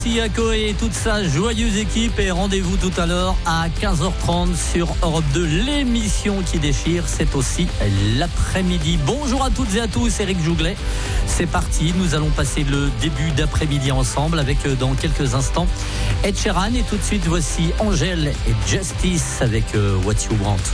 Yako et toute sa joyeuse équipe, et rendez-vous tout à l'heure à 15h30 sur Europe 2, l'émission qui déchire, c'est aussi l'après-midi. Bonjour à toutes et à tous, Eric Jouglet, c'est parti, nous allons passer le début d'après-midi ensemble avec dans quelques instants Ed Sheeran, et tout de suite voici Angèle et Justice avec What You Want.